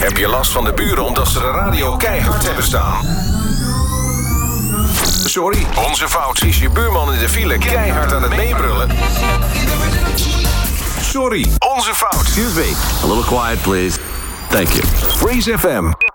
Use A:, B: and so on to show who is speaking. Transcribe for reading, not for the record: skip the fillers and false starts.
A: Heb je last van de buren omdat ze de radio keihard hebben staan? Sorry, onze fout. Is je buurman in de file keihard aan het meebrullen? Sorry, onze fout.
B: Excuse me, a little quiet please. Thank you.
A: Freeze FM.